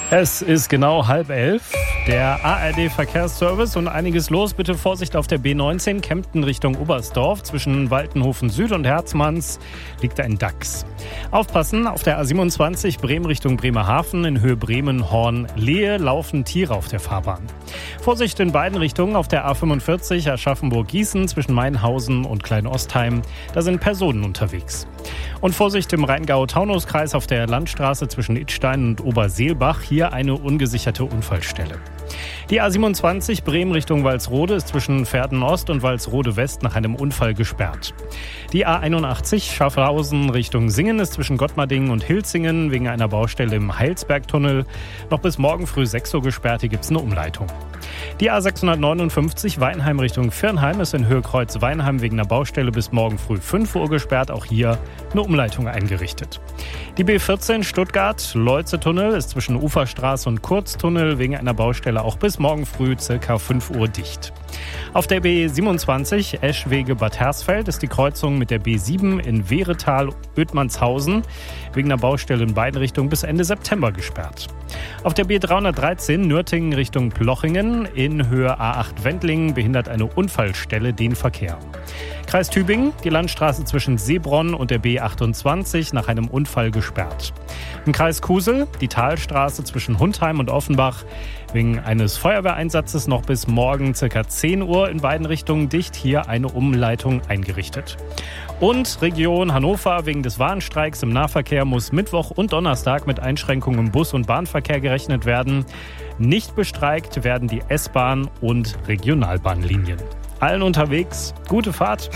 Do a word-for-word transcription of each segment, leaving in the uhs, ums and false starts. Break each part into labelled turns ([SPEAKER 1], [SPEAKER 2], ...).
[SPEAKER 1] Es ist genau halb elf. Der A R D-Verkehrsservice und einiges los. Bitte Vorsicht auf der B neunzehn, Kempten Richtung Oberstdorf. Zwischen Waltenhofen Süd und Herzmanns liegt ein Dachs. Aufpassen, auf der A siebenundzwanzig Bremen Richtung Bremerhaven in Höhe Bremen-Horn-Lehe laufen Tiere auf der Fahrbahn. Vorsicht in beiden Richtungen auf der A fünfundvierzig Aschaffenburg-Gießen zwischen Mainhausen und Kleinostheim. Da sind Personen unterwegs. Und Vorsicht im Rheingau-Taunus-Kreis auf der Landstraße zwischen Idstein und Oberseelbach. Hier eine ungesicherte Unfallstelle. Die A siebenundzwanzig Bremen Richtung Walsrode ist zwischen Verden Ost und Walsrode West nach einem Unfall gesperrt. Die A einundachtzig Schaffhausen Richtung Singen ist zwischen Gottmardingen und Hilzingen wegen einer Baustelle im Heilsbergtunnel noch bis morgen früh sechs Uhr gesperrt. Hier gibt es eine Umleitung. Die A sechshundertneunundfünfzig Weinheim Richtung Viernheim ist in Höhe Kreuz Weinheim wegen einer Baustelle bis morgen früh fünf Uhr gesperrt. Auch hier eine Umleitung eingerichtet. Die B vierzehn Stuttgart-Leuze-Tunnel ist zwischen Uferstraße und Kurztunnel wegen einer Baustelle auch bis morgen früh circa fünf Uhr dicht. Auf der B siebenundzwanzig Eschwege-Bad Hersfeld ist die Kreuzung mit der B sieben in Wehretal-Oethmannshausen wegen einer Baustelle in beiden Richtungen bis Ende September gesperrt. Auf der B dreihundertdreizehn Nürtingen Richtung Plochingen in Höhe A acht Wendlingen behindert eine Unfallstelle den Verkehr. Kreis Tübingen, die Landstraße zwischen Seebronn und der B achtundzwanzig nach einem Unfall gesperrt. Im Kreis Kusel, die Talstraße zwischen Hundheim und Offenbach wegen eines Feuerwehreinsatzes noch bis morgen ca. zehn Uhr in beiden Richtungen dicht. Hier eine Umleitung eingerichtet. Und Region Hannover, wegen des Warnstreiks im Nahverkehr muss Mittwoch und Donnerstag mit Einschränkungen im Bus- und Bahnverkehr gerechnet werden. Nicht bestreikt werden die S-Bahn- und Regionalbahnlinien. Allen unterwegs, gute Fahrt.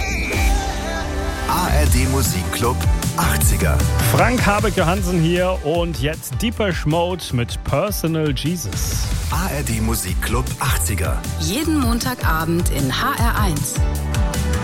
[SPEAKER 2] A R D Musikclub achtziger.
[SPEAKER 1] Frank Habeke-Hansen hier und jetzt Depeche Mode mit Personal Jesus.
[SPEAKER 2] A R D Musikclub achtziger.
[SPEAKER 3] Jeden Montagabend in H R eins.